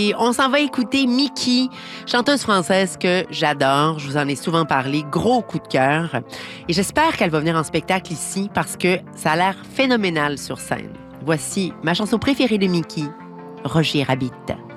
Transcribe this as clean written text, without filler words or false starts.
Et on s'en va écouter Miki, chanteuse française que j'adore. Je vous en ai souvent parlé. Gros coup de cœur. Et j'espère qu'elle va venir en spectacle ici parce que ça a l'air phénoménal sur scène. Voici ma chanson préférée de Miki, Roger Rabbit.